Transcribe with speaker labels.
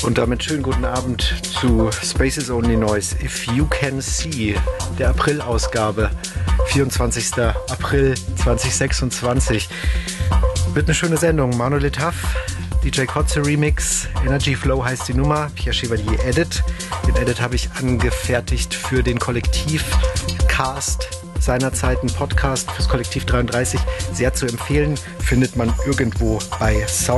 Speaker 1: Und damit schönen guten Abend zu Spaces Only Noise. If You Can See, der April-Ausgabe, 24. April 2026. Wird eine schöne Sendung. Monolith Huff, DJ Kotze Remix, Energy Flow heißt die Nummer, Pierre Chevalier Edit. Den Edit habe ich angefertigt für den Kollektiv-Cast, seinerzeit ein Podcast fürs Kollektiv 33. Sehr zu empfehlen, findet man irgendwo bei Sound.